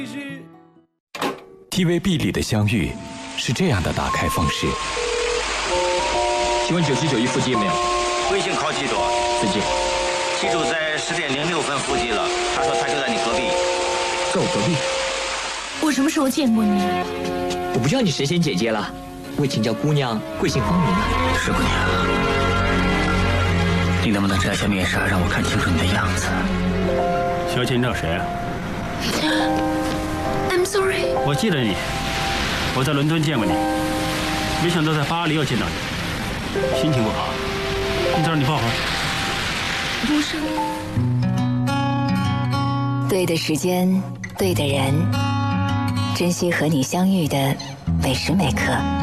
TVB 里的相遇是这样的打开方式。 请问9791腹肌有没有？ 微信靠记住， 自己。 记住在10点06分腹肌了。他说他就在你隔壁。 在我隔壁。 我什么时候见过你？ 我不叫你神仙姐姐了，我请叫姑娘，贵姓芳名啊？ 是姑娘，你能不能摘下面纱，让我看清楚你的样子？ 小姐，你找谁啊 I'm sorry。 我记得你，我在伦敦见过你，没想到在巴黎又见到你。心情不好，你找你抱会儿。 不是。 对的时间，对的人，珍惜和你相遇的每时每刻。